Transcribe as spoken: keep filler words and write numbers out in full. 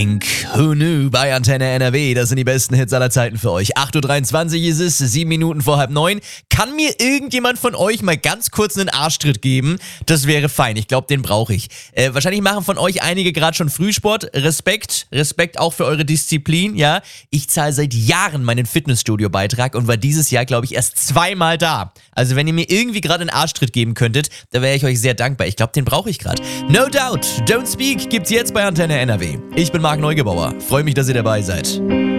Who knew bei Antenne N R W, das sind die besten Hits aller Zeiten für euch. acht Uhr dreiundzwanzig ist es, sieben Minuten vor halb neun. Kann mir irgendjemand von euch mal ganz kurz einen Arschtritt geben? Das wäre fein, ich glaube, den brauche ich. Äh, wahrscheinlich machen von euch einige gerade schon Frühsport. Respekt, Respekt auch für eure Disziplin, ja. Ich zahle seit Jahren meinen Fitnessstudio-Beitrag und war dieses Jahr, glaube ich, erst zweimal da. Also wenn ihr mir irgendwie gerade einen Arschtritt geben könntet, da wäre ich euch sehr dankbar. Ich glaube, den brauche ich gerade. No Doubt, Don't Speak gibt's jetzt bei Antenne N R W. Ich bin Marc Neugebauer. Freue mich, dass ihr dabei seid.